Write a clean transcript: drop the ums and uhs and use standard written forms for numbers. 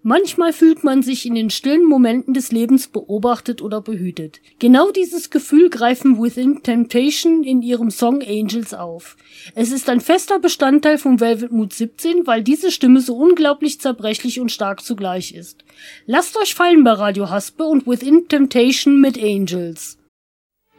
Manchmal fühlt man sich in den stillen Momenten des Lebens beobachtet oder behütet. Genau dieses Gefühl greifen Within Temptation in ihrem Song Angels auf. Es ist ein fester Bestandteil von Velvet Mood 17, weil diese Stimme so unglaublich zerbrechlich und stark zugleich ist. Lasst euch fallen bei Radio Haspe und Within Temptation mit Angels.